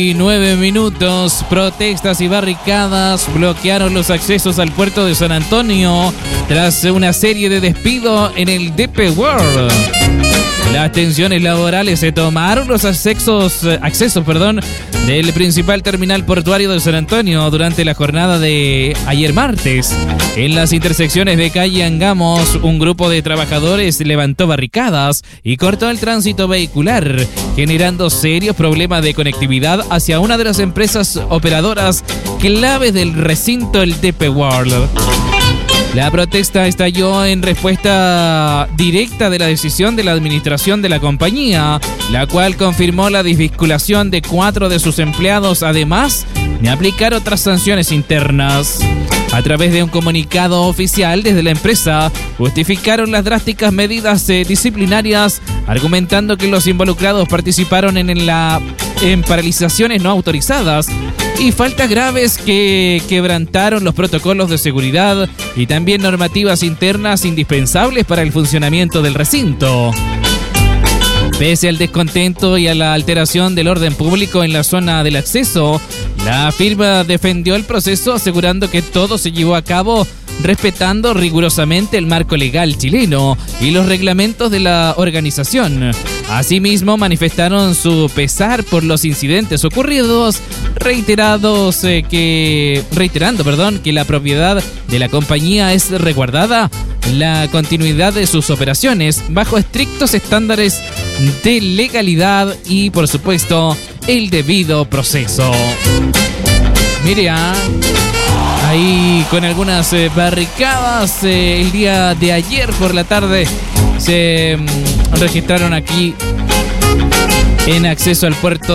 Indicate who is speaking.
Speaker 1: Y 9 minutos, protestas y barricadas bloquearon los accesos al puerto de San Antonio tras una serie de despidos en el DP World. Las tensiones laborales se tomaron los accesos del principal terminal portuario de San Antonio durante la jornada de ayer martes. En las intersecciones de calle Angamos, un grupo de trabajadores levantó barricadas y cortó el tránsito vehicular, generando serios problemas de conectividad hacia una de las empresas operadoras claves del recinto, el DP World. La protesta estalló en respuesta directa de la decisión de la administración de la compañía, la cual confirmó la desvinculación de 4 de sus empleados, además de aplicar otras sanciones internas. A través de un comunicado oficial desde la empresa, justificaron las drásticas medidas disciplinarias, argumentando que los involucrados participaron en paralizaciones no autorizadas y faltas graves que quebrantaron los protocolos de seguridad y también normativas internas indispensables para el funcionamiento del recinto. Pese al descontento y a la alteración del orden público en la zona del acceso, la firma defendió el proceso asegurando que todo se llevó a cabo respetando rigurosamente el marco legal chileno y los reglamentos de la organización. Asimismo, manifestaron su pesar por los incidentes ocurridos, reiterando que la propiedad de la compañía es resguardada, la continuidad de sus operaciones bajo estrictos estándares de legalidad y, por supuesto, el debido proceso. Mire, ahí con algunas barricadas el día de ayer por la tarde se registraron aquí en acceso al puerto